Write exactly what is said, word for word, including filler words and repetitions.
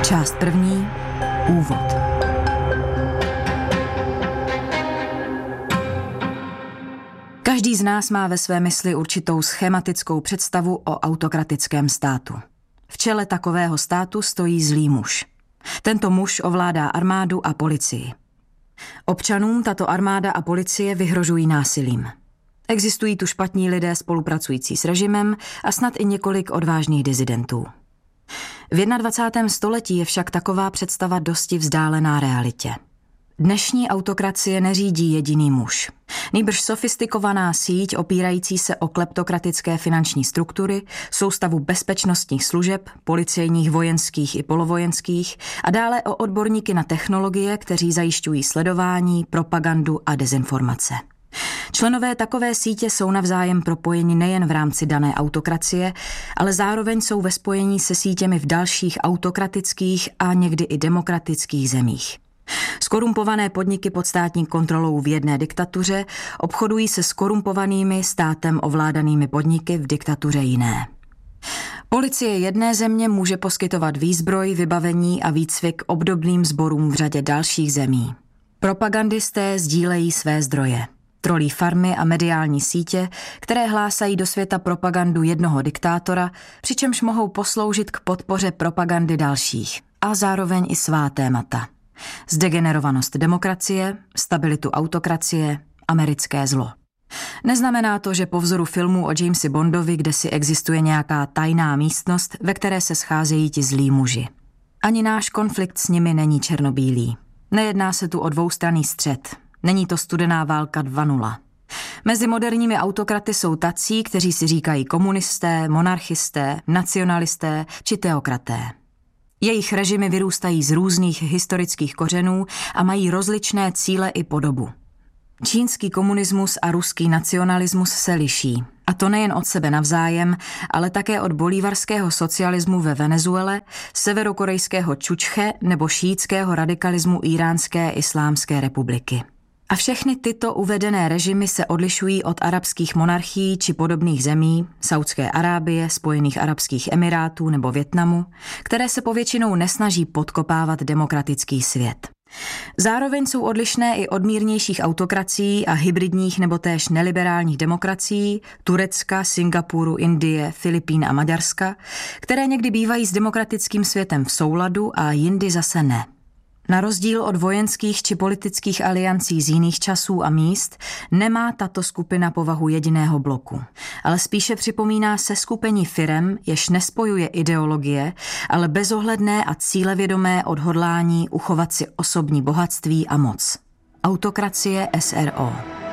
Část první. Úvod. Každý z nás má ve své mysli určitou schematickou představu o autokratickém státu. V čele takového státu stojí zlý muž. Tento muž ovládá armádu a policii. Občanům tato armáda a policie vyhrožují násilím. Existují tu špatní lidé spolupracující s režimem a snad i několik odvážných disidentů. V dvacátém prvním století je však taková představa dosti vzdálená realitě. Dnešní autokracie neřídí jediný muž. Nýbrž sofistikovaná síť opírající se o kleptokratické finanční struktury, soustavu bezpečnostních služeb, policejních, vojenských i polovojenských a dále o odborníky na technologie, kteří zajišťují sledování, propagandu a dezinformace. Členové takové sítě jsou navzájem propojeni nejen v rámci dané autokracie, ale zároveň jsou ve spojení se sítěmi v dalších autokratických a někdy i demokratických zemích. Skorumpované podniky pod státní kontrolou v jedné diktatuře obchodují se skorumpovanými státem ovládanými podniky v diktatuře jiné. Policie jedné země může poskytovat výzbroj, vybavení a výcvik obdobným sborům v řadě dalších zemí. Propagandisté sdílejí své zdroje. Trolí farmy a mediální sítě, které hlásají do světa propagandu jednoho diktátora, přičemž mohou posloužit k podpoře propagandy dalších a zároveň i svá témata. Zdegenerovanost demokracie, stabilitu autokracie, americké zlo. Neznamená to, že po vzoru filmů o Jamesi Bondovi, kde si existuje nějaká tajná místnost, ve které se scházejí ti zlí muži. Ani náš konflikt s nimi není černobílý. Nejedná se tu o dvoustranný střet. Není to studená válka dva nula. Mezi moderními autokraty jsou tací, kteří si říkají komunisté, monarchisté, nacionalisté či teokraté. Jejich režimy vyrůstají z různých historických kořenů a mají rozličné cíle i podobu. Čínský komunismus a ruský nacionalismus se liší. A to nejen od sebe navzájem, ale také od bolívarského socialismu ve Venezuele, severokorejského čučche nebo šíitského radikalismu Íránské islámské republiky. A všechny tyto uvedené režimy se odlišují od arabských monarchií či podobných zemí, Saudské Arábie, Spojených arabských emirátů nebo Vietnamu, které se povětšinou nesnaží podkopávat demokratický svět. Zároveň jsou odlišné i od mírnějších autokracií a hybridních nebo též neliberálních demokracií Turecka, Singapuru, Indie, Filipín a Maďarska, které někdy bývají s demokratickým světem v souladu a jindy zase ne. Na rozdíl od vojenských či politických aliancí z jiných časů a míst nemá tato skupina povahu jediného bloku, ale spíše připomíná seskupení firem, jež nespojuje ideologie, ale bezohledné a cílevědomé odhodlání uchovat si osobní bohatství a moc. Autokracie S R O.